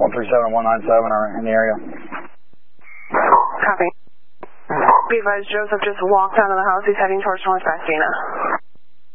137197 are in the area. Copy. Be advised, Joseph just walked out of the house. He's heading towards North Pasadena.